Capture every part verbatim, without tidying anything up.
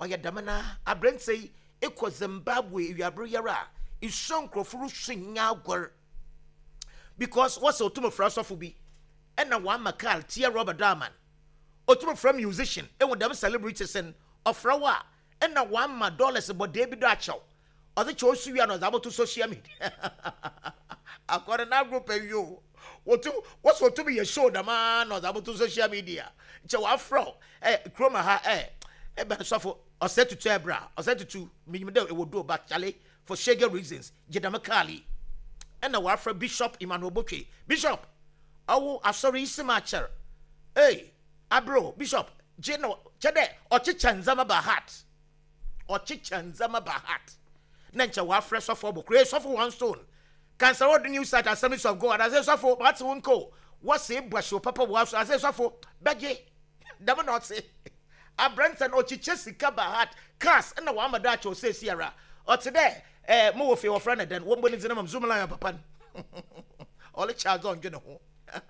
oya damana abrentse ekɔ Zimbabwe wiabre yara ison krofuru sunya gwar because what's otumo frasofo bi ɛna wa makal tia Robert Daman otumo from musician e wo dem celebrities en ofrawa ɛna wa ma dollars bo David Achaw ɔde che osu wia no za boto social media akɔre na group ayo wotu what's otumo ye show dama no za boto social media che wa afro eh kroma ha eh e be sofo ɔsɛ tutu ebra ɔsɛ tutu minimde e wodo ba chale for shege reasons jedamakali and wa afro Bishop Emmanuel Botwe Bishop awu asori isimacher hey abro Bishop jeno chede ochicha nzama ba heart ochicha nzama ba heart na ncha wa afro sofo bo create sofo one stone cancer what the new site Assemblies of God as sofo what wonko what say bwasho papa wa as sofo beje dem not say abrantan ochicha sika ba heart cars na wa amada cho say siara or today eh mo wo fe wo friend den wo mboni zina mam zoom line papa ole charge on gene ho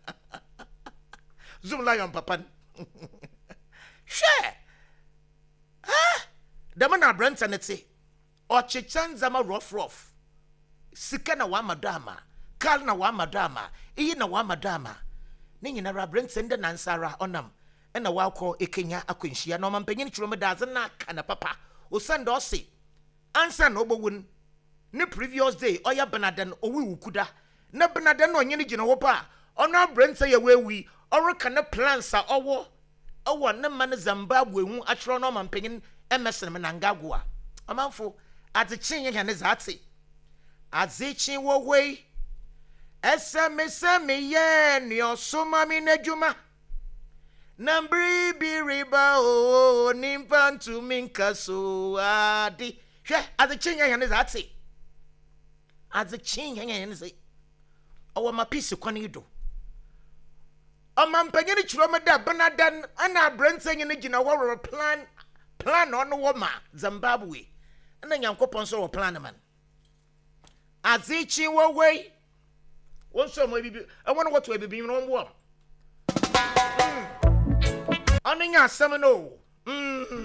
zoom line papa share ha dem na brent and say o chichan zama rough rough sika na wa madama kal na wa madama iyi na wa madama ni nyina ra brent sende nansara onam na wa akọ ekenya akwanhia na omampanyin churome daze na kana papa o send o say answer no obowun ne previous day oya benaden owi wukuda na benaden no nyene gina wo pa ono abrenta ye wewi oreka ne plans a owo owo ne man Zimbabwe hu atro no mampanyin emesen me nangagwa amanfo atechen ye ne zate azechen wo wei eseme seme ye ni osoma mi najuma nambri bi riba o nimpantu minkaso adi hwe azechen ye ne zate azechen ye ne ze owo mapisi kwani do omampanyini chiromeda benadan ana abrantenye ne gina wo plan plan on wo ma Zimbabwe na nyankopon so wo plan man azechi wo wei won so mo bibi e won what we bibi no wo mm anya asem no mm